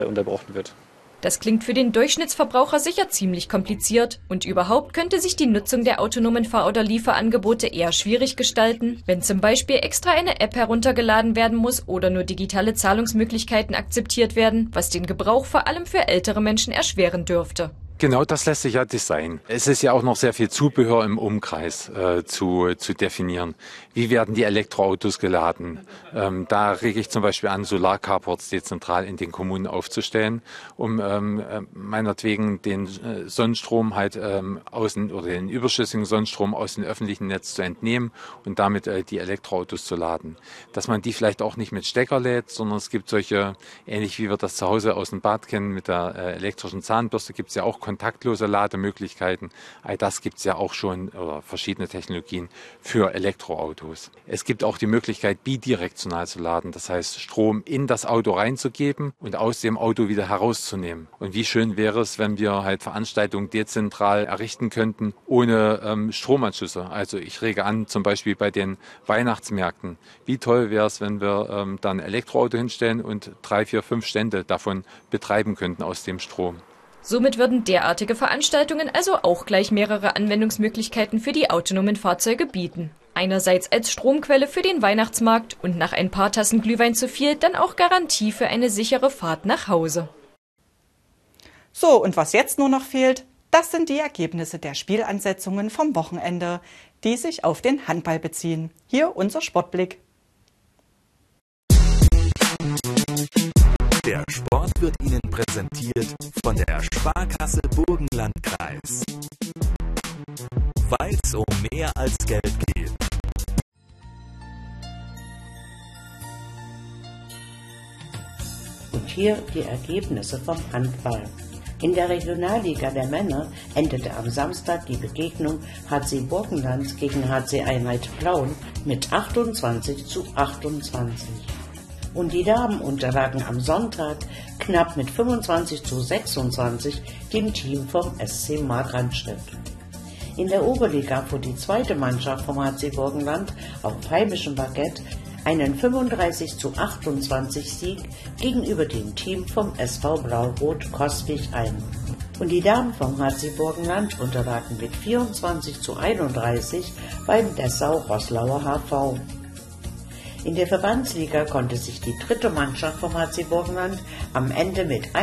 unterbrochen wird. Das klingt für den Durchschnittsverbraucher sicher ziemlich kompliziert und überhaupt könnte sich die Nutzung der autonomen Fahr- oder Lieferangebote eher schwierig gestalten, wenn zum Beispiel extra eine App heruntergeladen werden muss oder nur digitale Zahlungsmöglichkeiten akzeptiert werden, was den Gebrauch vor allem für ältere Menschen erschweren dürfte. Genau, das lässt sich ja designen. Es ist ja auch noch sehr viel Zubehör im Umkreis zu definieren. Wie werden die Elektroautos geladen? Da rege ich zum Beispiel an, Solarcarports dezentral in den Kommunen aufzustellen, um meinetwegen den Sonnenstrom halt oder den überschüssigen Sonnenstrom aus dem öffentlichen Netz zu entnehmen und damit die Elektroautos zu laden. Dass man die vielleicht auch nicht mit Stecker lädt, sondern es gibt solche, ähnlich wie wir das zu Hause aus dem Bad kennen, mit der elektrischen Zahnbürste gibt es ja auch kontaktlose Lademöglichkeiten. All das gibt es ja auch schon, oder verschiedene Technologien für Elektroautos. Es gibt auch die Möglichkeit, bidirektional zu laden, das heißt Strom in das Auto reinzugeben und aus dem Auto wieder herauszunehmen. Und wie schön wäre es, wenn wir halt Veranstaltungen dezentral errichten könnten, ohne Stromanschlüsse. Also ich rege an, zum Beispiel bei den Weihnachtsmärkten. Wie toll wäre es, wenn wir da ein Elektroauto hinstellen und 3, 4, 5 Stände davon betreiben könnten aus dem Strom. Somit würden derartige Veranstaltungen also auch gleich mehrere Anwendungsmöglichkeiten für die autonomen Fahrzeuge bieten. Einerseits als Stromquelle für den Weihnachtsmarkt und nach ein paar Tassen Glühwein zu viel dann auch Garantie für eine sichere Fahrt nach Hause. So, und was jetzt nur noch fehlt, das sind die Ergebnisse der Spielansetzungen vom Wochenende, die sich auf den Handball beziehen. Hier unser Sportblick. Der Sport wird Ihnen präsentiert von der Sparkasse Burgenlandkreis. Weil es um mehr als Geld geht. Und hier die Ergebnisse vom Handball. In der Regionalliga der Männer endete am Samstag die Begegnung HC Burgenland gegen HC Einheit Plauen mit 28:28. Und die Damen unterlagen am Sonntag knapp mit 25:26 dem Team vom SC Markranstädt. In der Oberliga fuhr die zweite Mannschaft vom HC Burgenland auf heimischem Parkett einen 35:28 Sieg gegenüber dem Team vom SV Blau-Rot Koswig ein. Und die Damen vom HC Burgenland unterlagen mit 24:31 beim Dessau-Roßlauer HV. In der Verbandsliga konnte sich die dritte Mannschaft vom HC Burgenland am Ende mit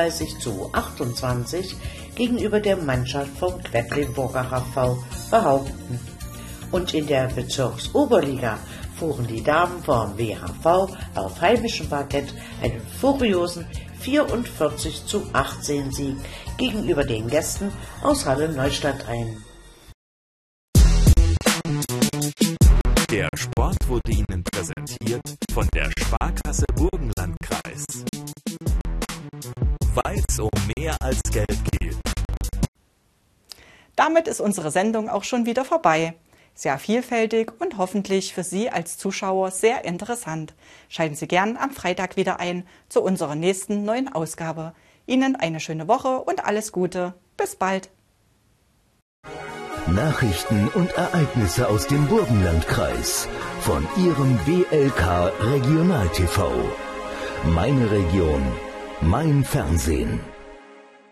31:28 gegenüber der Mannschaft vom Quedlinburger HV behaupten. Und in der Bezirksoberliga fuhren die Damen vom WHV auf heimischem Parkett einen furiosen 44:18 Sieg gegenüber den Gästen aus Halle Neustadt ein. Der Sport wurde Ihnen präsentiert von der Sparkasse Burgenlandkreis. Weil es um mehr als Geld geht. Damit ist unsere Sendung auch schon wieder vorbei. Sehr vielfältig und hoffentlich für Sie als Zuschauer sehr interessant. Schalten Sie gern am Freitag wieder ein zu unserer nächsten neuen Ausgabe. Ihnen eine schöne Woche und alles Gute. Bis bald. Nachrichten und Ereignisse aus dem Burgenlandkreis von Ihrem WLK Regional TV. Meine Region, mein Fernsehen.